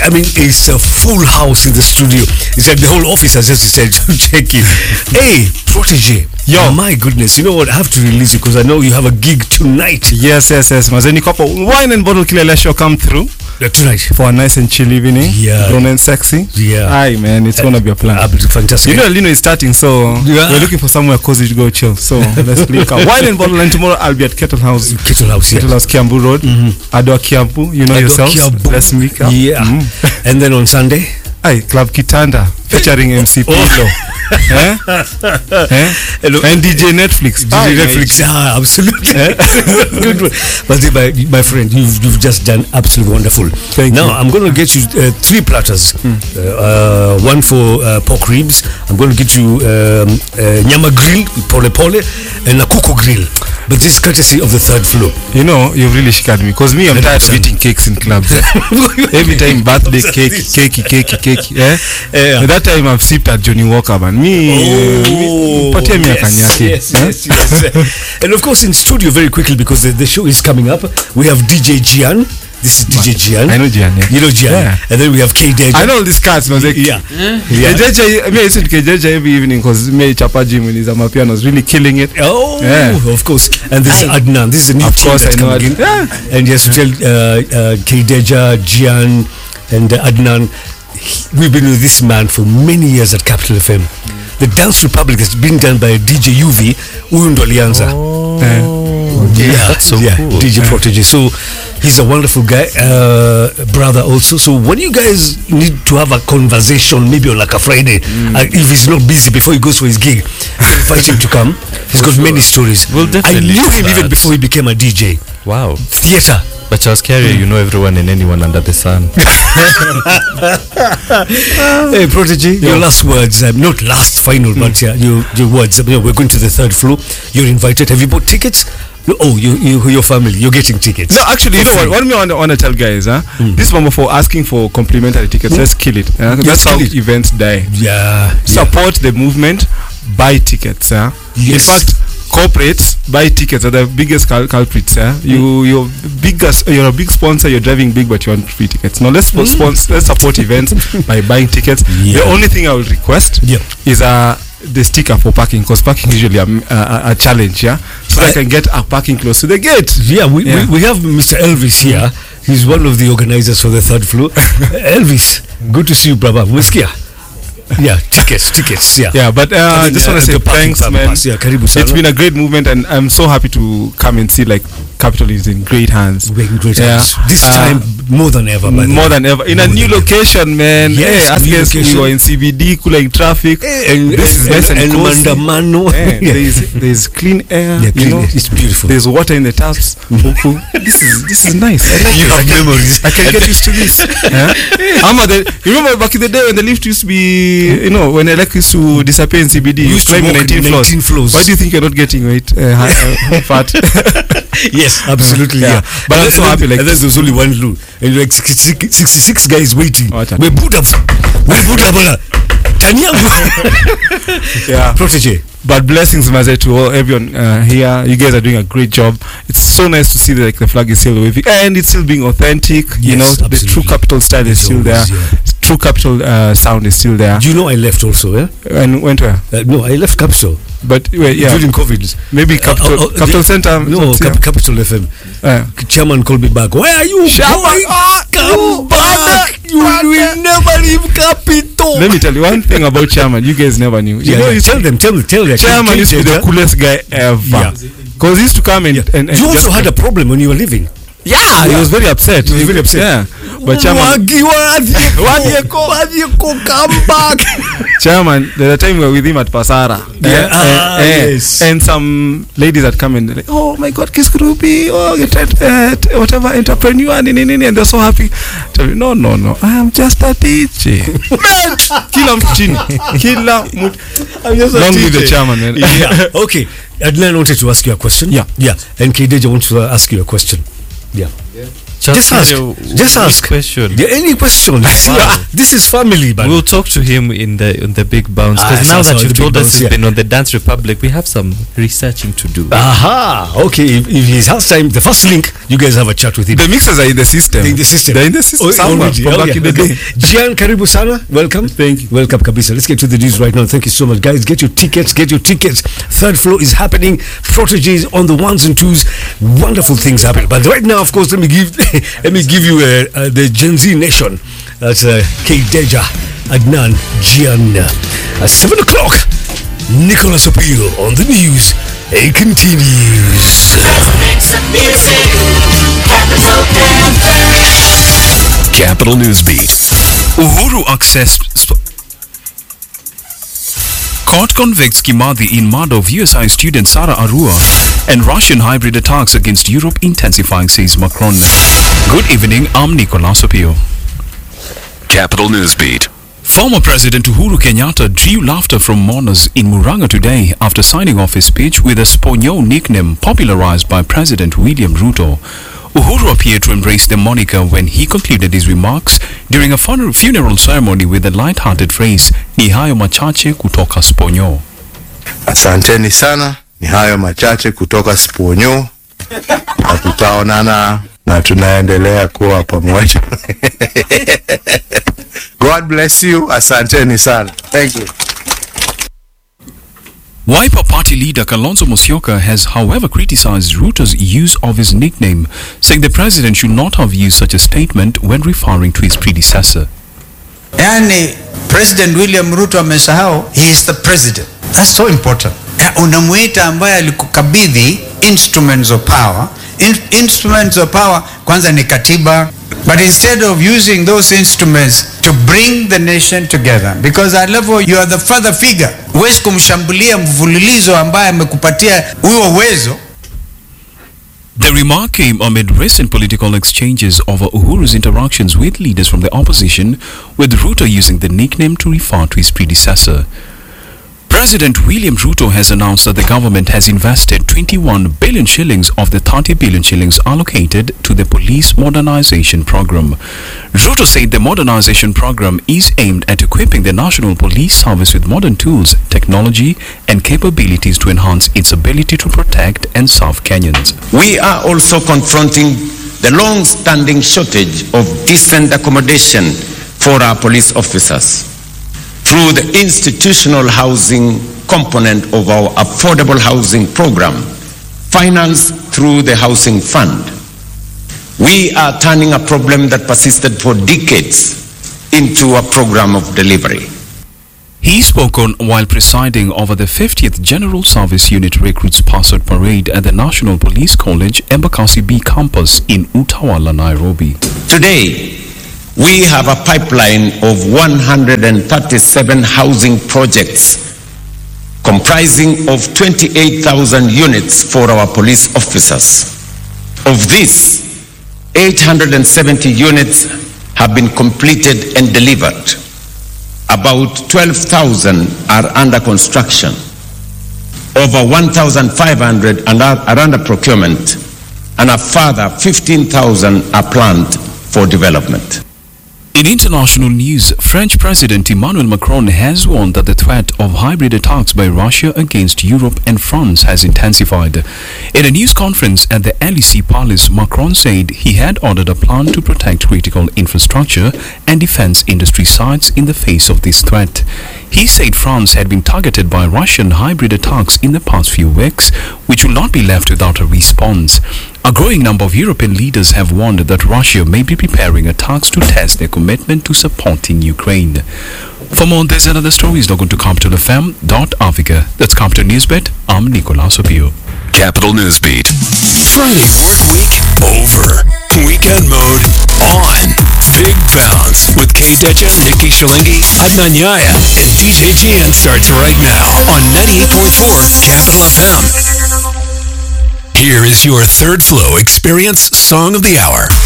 I mean, it's a full house in the studio. It's like the whole office has just decided to check in. Hey, Protege. Yo, my goodness. You know what? I have to release you because I know you have a gig tonight. Yes. Mazeni Kopo, wine and bottle killer show come through. Tonight. For a nice and chill evening. Yeah. Grown and sexy. Yeah. Aye, man. It's going to be a plan. Fantastic. You know, Lino is starting, so we're looking for somewhere cozy to go chill. So let's link up. Wine and bottle, and tomorrow I'll be at Kettle House. Kettle House, Kiambu Road. Adwa Kiambu, you know yourself. Let's link up. Yeah. And then on Sunday? Aye, Club Kitanda, featuring MC Pilo. And DJ Netflix. Absolutely. Good one. But my friend, you've just done absolutely wonderful. Thank you. I'm going to get you 3 platters. One for pork ribs. I'm going to get you nyama grill, pole, and a kuku grill. But this is courtesy of the 3rd floor. You know, you've really scared me because I'm tired of eating cakes in clubs. Every time birthday cake. At that time I've sipped at Johnny Walker, man. Yes. And of course in studio very quickly because the show is coming up. We have DJ Gian. This is DJ Gian. I know Gian. Yeah. You know Gian. Yeah. And then we have K Deja. I know all these cats, man. Yeah. I listen to K Deja every evening because me Chapa Jim when he's on my piano is really killing it. Oh, yeah. Of course. And this is Adnan. This is a new team that's coming in. Yeah. And yes, tell K Deja, Gian, and Adnan. We've been with this man for many years at Capital FM. The Dance Republic has been done by DJ UV Undo Alianza. That's so cool. DJ Protege. So he's a wonderful guy, brother also. So when you guys need to have a conversation, maybe on like a Friday, if he's not busy before he goes for his gig, invite him to come. He's got many stories. We'll definitely I knew him even before he became a DJ. Wow. Theater. But Charles Carrier, you know everyone and anyone under the sun. Hey, Protege, your last words, not last, final, but your words. We're going to the 3rd floor. You're invited. Have you bought tickets? Oh, your family, you're getting tickets. No, actually, you know what? What I want to tell guys, this moment for asking for complimentary tickets, let's kill it. That's how events die. Yeah. Support the movement, buy tickets. Yes. In fact, corporates buy tickets are the biggest culprits. You're a big sponsor, you're driving big, but you want free tickets. Now let's support events by buying tickets. The only thing I would request is the sticker for parking, because parking is usually a challenge, so I can get a parking close to the gate. We have Mr. Elvis here. He's one of the organizers for the 3rd floor. Elvis, good to see you, brother. Whiskia. Tickets. But just want to say thanks, man. It's been a great movement, and I'm so happy to come and see like Capital is in great hands. We're in great hands. This time more than ever. More than ever. In a new location, man. Yes, as we were in CBD, cooling traffic. This is nice and cozy. There's clean air. You know, it's beautiful. There's water in the taps. This is nice. You have memories. I can get used to this. You remember back in the day when the lift used to be, when elect used to disappear in CBD, you used to climb 19 floors. Why do you think you're not getting fat? Yes, absolutely. Yeah. But I'm so happy. Like, and then there's only one rule, and like 66 guys waiting. We put up. Protege. But blessings, Maze, to everyone here. You guys are doing a great job. It's so nice to see that the flag is still waving and it's still being authentic. Yes, the true Capital style is still there. True Capital sound is still there. Do you know I left also? And went where? No, I left Capital. But during COVID, maybe Capital Center. No, Capital FM. Chairman called me back. Where are you? Chairman, come back. You will never leave Capital. Let me tell you one thing about Chairman. You guys never knew. Tell them. Chairman used to be the coolest guy ever. Because he used to come and you also had a problem when you were leaving. Yeah, he was very upset. Yeah. But Chairman, come back. Chairman, the time we were with him at Pasara. Yes. And some ladies had come and they're like, oh my God, Kiss Grupi, whatever entrepreneur, and they're so happy. No, I am just a DJ. Man, Long live the Chairman, man. Okay. Adnan wanted to ask you a question. Yeah. And Kdeja wants to ask you a question. Yeah. Just ask. Question. Any question. Wow. This is family, man. We'll talk to him in the big bounce. Because now that you've told us he's been on the Dance Republic, we have some researching to do. Aha. Okay. If he has time, the first link you guys have a chat with him. The mixers are in the system. In the system. They're in the system. Somewhere from back in the day. Gian, karibu sana. Welcome. Thank you. Welcome, kabisa. Let's get to the news right now. Thank you so much, guys. Get your tickets. Third floor is happening. Proteges on the ones and twos. Wonderful things happen. But right now, of course, let me give you the Gen Z Nation. That's K Deja, Adnan, Gian. At 7 o'clock, Nicholas Appeal on the news. It continues. Capital Newsbeat. Uhuru accessed. Court convicts Kimathi in murder of USI student Sara Arua, and Russian hybrid attacks against Europe intensifying, says Macron. Good evening, I'm Nicolas Opio. Capital Newsbeat. Former President Uhuru Kenyatta drew laughter from mourners in Murang'a today after signing off his speech with a Sponyo nickname popularized by President William Ruto. Uhuru appeared to embrace the moniker when he concluded his remarks during a funeral ceremony with the light-hearted phrase, "Ni hayo machache kutoka Sponyo." Asanteni sana, ni hayo machache kutoka Sponyo. Na tutaonana na tunaendelea kuwa pamoja. God bless you. Asanteni sana. Thank you. Wiper Party leader Kalonzo Musyoka has, however, criticized Ruto's use of his nickname, saying the president should not have used such a statement when referring to his predecessor. Yani, President William Ruto amesahau, he is the president. That's so important. Unamuita ambaye alikukabidhi instruments of power. Instruments of power kwanza ni katiba, but instead of using those instruments to bring the nation together, because at level you are the father figure, huwezi kumshambulia mfululizo ambaye amekupatia huo uwezo. The remark came amid recent political exchanges over Uhuru's interactions with leaders from the opposition, with Ruto using the nickname to refer to his predecessor. President William Ruto has announced that the government has invested 21 billion shillings of the 30 billion shillings allocated to the police modernization program. Ruto said the modernization program is aimed at equipping the National Police Service with modern tools, technology, and capabilities to enhance its ability to protect and serve Kenyans. We are also confronting the long-standing shortage of decent accommodation for our police officers through the institutional housing component of our affordable housing program, financed through the Housing Fund. We are turning a problem that persisted for decades into a program of delivery. He spoke on while presiding over the 50th General Service Unit Recruits Password Parade at the National Police College Embakasi B campus in Utawala, Nairobi. Today, we have a pipeline of 137 housing projects comprising of 28,000 units for our police officers. Of this, 870 units have been completed and delivered. About 12,000 are under construction. Over 1,500 are under procurement, and a further 15,000 are planned for development. In international news, French President Emmanuel Macron has warned that the threat of hybrid attacks by Russia against Europe and France has intensified. In a news conference at the Élysée Palace, Macron said he had ordered a plan to protect critical infrastructure and defense industry sites in the face of this threat. He said France had been targeted by Russian hybrid attacks in the past few weeks, which will not be left without a response. A growing number of European leaders have warned that Russia may be preparing attacks to test their commitment to supporting Ukraine. For more on this and other stories, log on to capitalfm.africa. That's Capital Newsbeat. I'm Nicolas Opio. Capital Newsbeat. Friday work week over. Weekend mode on. Big Bounce with K Deja, Nikki Shalingi, Adnan Yaya, and DJ Gian starts right now on 98.4 Capital FM. Here is your Third Flow Experience Song of the Hour.